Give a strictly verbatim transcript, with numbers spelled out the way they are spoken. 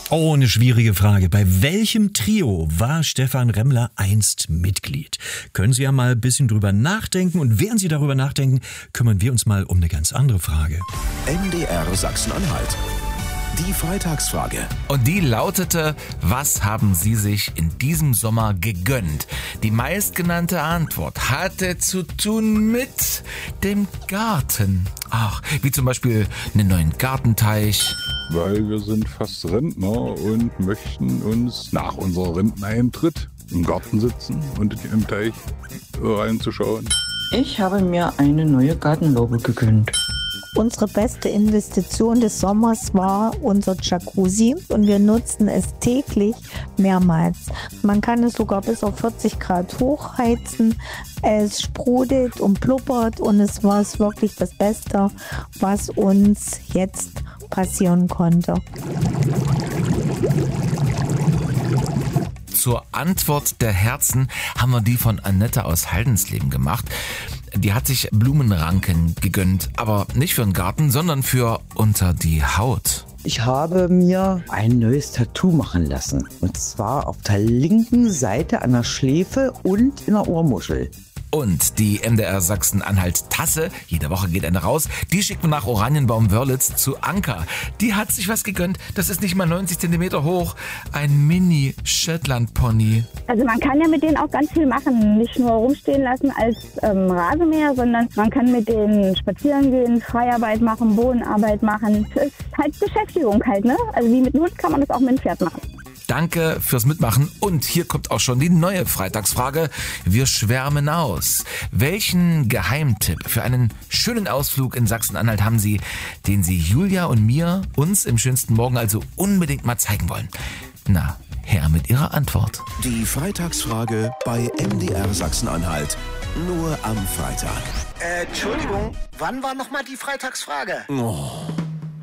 Oh, eine schwierige Frage. Bei welchem Trio war Stefan Remmler einst Mitglied? Können Sie ja mal ein bisschen drüber nachdenken. Und während Sie darüber nachdenken, kümmern wir uns mal um eine ganz andere Frage. M D R Sachsen-Anhalt. Die Freitagsfrage. Und die lautete: Was haben Sie sich in diesem Sommer gegönnt? Die meistgenannte Antwort hatte zu tun mit dem Garten. Ach, wie zum Beispiel einen neuen Gartenteich. Weil wir sind fast Rentner und möchten uns nach unserer Renteneintritt im Garten sitzen und im Teich reinzuschauen. Ich habe mir eine neue Gartenlaube gegönnt. Unsere beste Investition des Sommers war unser Jacuzzi und wir nutzen es täglich mehrmals. Man kann es sogar bis auf vierzig Grad hochheizen. Es sprudelt und blubbert und es war es wirklich das Beste, was uns jetzt passieren konnte. Zur Antwort der Herzen haben wir die von Annette aus Haldensleben gemacht. Die hat sich Blumenranken gegönnt, aber nicht für den Garten, sondern für unter die Haut. Ich habe mir ein neues Tattoo machen lassen. Und zwar auf der linken Seite an der Schläfe und in der Ohrmuschel. Und die M D R Sachsen-Anhalt-Tasse, jede Woche geht eine raus, die schickt man nach Oranienbaum-Wörlitz zu Anka. Die hat sich was gegönnt, das ist nicht mal neunzig Zentimeter hoch, ein Mini-Shetland-Pony. Also man kann ja mit denen auch ganz viel machen, nicht nur rumstehen lassen als ähm, Rasenmäher, sondern man kann mit denen spazieren gehen, Freiarbeit machen, Bodenarbeit machen. Das ist halt Beschäftigung halt, ne? Also wie mit einem Hund kann man das auch mit dem Pferd machen. Danke fürs Mitmachen und hier kommt auch schon die neue Freitagsfrage. Wir schwärmen aus. Welchen Geheimtipp für einen schönen Ausflug in Sachsen-Anhalt haben Sie, den Sie Julia und mir, uns im schönsten Morgen also unbedingt mal zeigen wollen? Na, her mit Ihrer Antwort. Die Freitagsfrage bei M D R Sachsen-Anhalt. Nur am Freitag. Äh, Entschuldigung, wann war nochmal die Freitagsfrage? Oh.